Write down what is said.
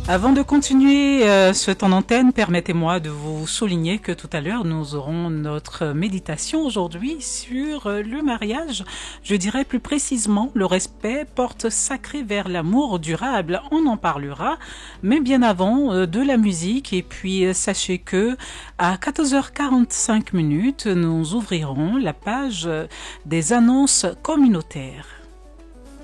Avant de continuer ce temps d'antenne, permettez-moi de vous souligner que tout à l'heure, nous aurons notre méditation aujourd'hui sur le mariage. Je dirais plus précisément le respect, porte sacrée vers l'amour durable. On en parlera, mais bien avant de la musique. Et puis, sachez que à 14h45 minutes, nous ouvrirons la page des annonces communautaires.